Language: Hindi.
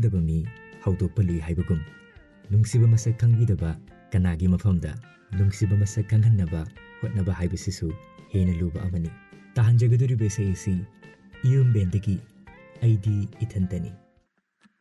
खंगदबा मी हौदोकपा लुई हाइबगुम नुंगसिबा मसक खंगबिदबा कनागी मफमदा नुंगसिबा मसक खंगहन्नबा होटनबा हाइबसिसु हेना लुबा अमनी ताहंजगदुरिबे सैसी इयुम बेंदगी आईदी इथंतनी।